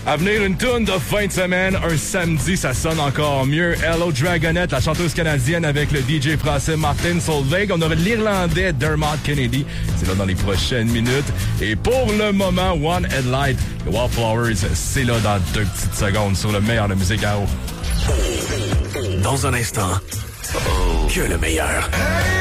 À venir, une tourne de fin de semaine, un samedi, ça sonne encore mieux. Hello Dragonette, la chanteuse canadienne avec le DJ français Martin Solveig. On aura l'Irlandais Dermot Kennedy. C'est là dans les prochaines minutes. Et pour le moment, One Headlight, The Wallflowers, c'est là dans 2 petites secondes sur le meilleur de musique à eau. Dans un instant, que le meilleur.